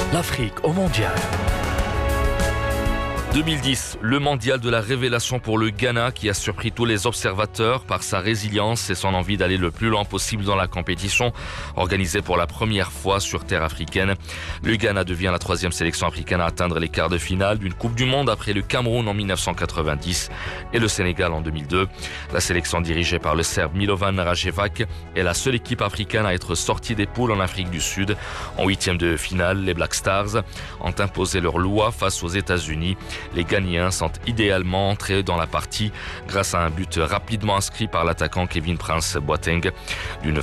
L'Afrique au mondial. 2010, le mondial de la révélation pour le Ghana qui a surpris tous les observateurs par sa résilience et son envie d'aller le plus loin possible dans la compétition organisée pour la première fois sur terre africaine. Le Ghana devient la 3e sélection africaine à atteindre les quarts de finale d'une Coupe du Monde après le Cameroun en 1990 et le Sénégal en 2002. La sélection dirigée par le Serbe Milovan Rajevac est la seule équipe africaine à être sortie des poules en Afrique du Sud. En 8e de finale, les Black Stars ont imposé leur loi face aux États-Unis. Les Ghanéens sont idéalement entrés dans la partie grâce à un but rapidement inscrit par l'attaquant Kevin Prince Boateng d'une